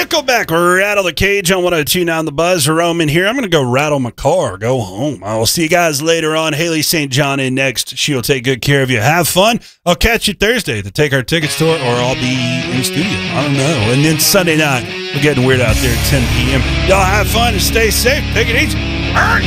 Nickelback, Rattle the Cage on 102.9 The Buzz. Roman here. I'm going to go rattle my car, go home. I will see you guys later on. Haley St. John in next. She'll take good care of you. Have fun. I'll catch you Thursday to take our tickets to it, or I'll be in the studio. I don't know. And then Sunday night, we're getting weird out there at 10 p.m. Y'all have fun and stay safe. Take it easy.